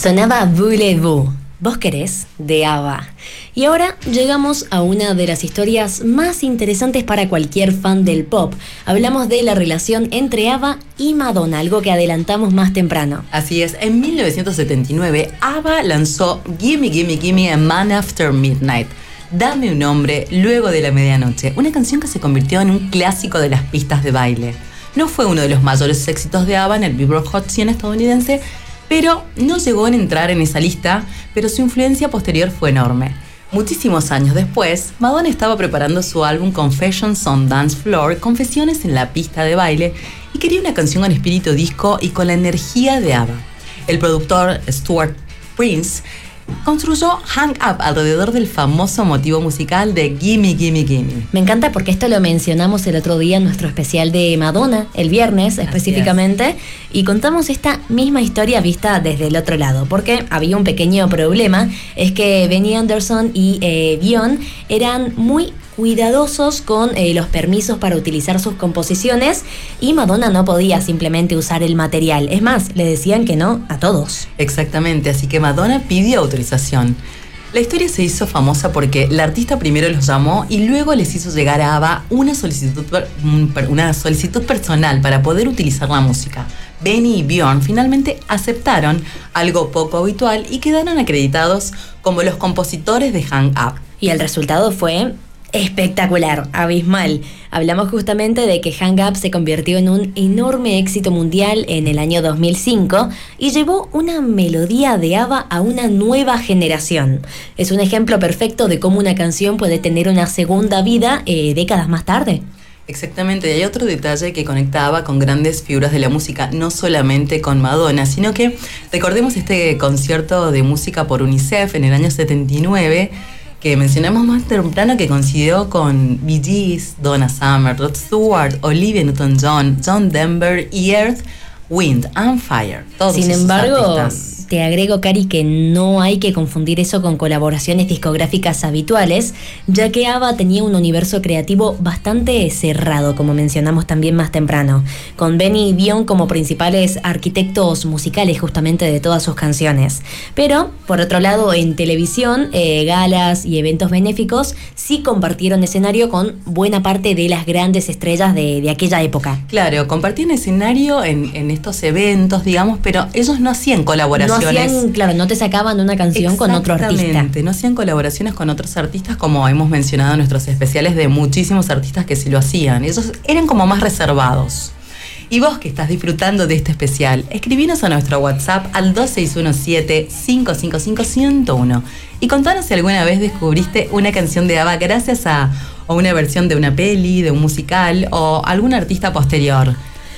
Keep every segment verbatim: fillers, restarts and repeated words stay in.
Sonaba Voulez-vous, ¿Vos querés? De ABBA. Y ahora llegamos a una de las historias más interesantes para cualquier fan del pop. Hablamos de la relación entre ABBA y Madonna, algo que adelantamos más temprano. Así es, en mil novecientos setenta y nueve ABBA lanzó Gimme Gimme Gimme a Man After Midnight, Dame un hombre luego de la medianoche, una canción que se convirtió en un clásico de las pistas de baile. No fue uno de los mayores éxitos de ABBA en el Billboard Hot cien estadounidense, pero no llegó a entrar en esa lista, pero su influencia posterior fue enorme. Muchísimos años después, Madonna estaba preparando su álbum Confessions on Dance Floor, Confesiones en la pista de baile, y quería una canción con espíritu disco y con la energía de ABBA. El productor Stuart Prince construyó Hang Up alrededor del famoso motivo musical de Gimme Gimme Gimme. Me encanta porque esto lo mencionamos el otro día en nuestro especial de Madonna, el viernes específicamente, y contamos esta misma historia vista desde el otro lado, porque había un pequeño problema, es que Benny Andersson y eh, Björn eran muy cuidadosos con eh, los permisos para utilizar sus composiciones, y Madonna no podía simplemente usar el material. Es más, le decían que no a todos. Exactamente, así que Madonna pidió autorización. La historia se hizo famosa porque la artista primero los llamó y luego les hizo llegar a ABBA una solicitud, una solicitud personal para poder utilizar la música. Benny y Björn finalmente aceptaron, algo poco habitual, y quedaron acreditados como los compositores de Hang Up. Y el resultado fue espectacular, abismal. Hablamos justamente de que Hang Up se convirtió en un enorme éxito mundial en el año dos mil cinco y llevó una melodía de ABBA a una nueva generación. Es un ejemplo perfecto de cómo una canción puede tener una segunda vida eh, décadas más tarde. Exactamente, y hay otro detalle que conectaba con grandes figuras de la música, no solamente con Madonna, sino que recordemos este concierto de música por UNICEF en el año setenta y nueve, que mencionamos más temprano, que coincidió con Bee Gees, Donna Summer, Rod Stewart, Olivia Newton-John, John Denver y Earth, Wind and Fire. Todos Sin embargo, artistas. Te agrego, Cari, que no hay que confundir eso con colaboraciones discográficas habituales, ya que ABBA tenía un universo creativo bastante cerrado, como mencionamos también más temprano, con Benny y Björn como principales arquitectos musicales justamente de todas sus canciones. Pero, por otro lado, en televisión, eh, galas y eventos benéficos sí compartieron escenario con buena parte de las grandes estrellas de, de aquella época. Claro, compartían escenario en, en estos eventos, digamos, pero ellos no hacían colaboraciones. No hacían, claro, no te sacaban una canción con otro artista. Exactamente, no hacían colaboraciones con otros artistas, como hemos mencionado en nuestros especiales de muchísimos artistas que sí lo hacían. Ellos eran como más reservados. Y vos que estás disfrutando de este especial, escribinos a nuestro WhatsApp al dos seis uno siete, cinco cinco cinco, uno cero uno y contanos si alguna vez descubriste una canción de ABBA gracias a o una versión de una peli, de un musical o algún artista posterior.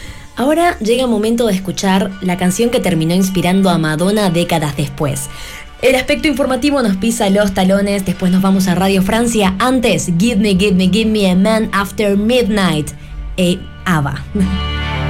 Ahora llega el momento de escuchar la canción que terminó inspirando a Madonna décadas después. El aspecto informativo nos pisa los talones, después nos vamos a Radio Francia. Antes, Give Me, Give Me, Give Me a Man After Midnight. Eh, ABBA.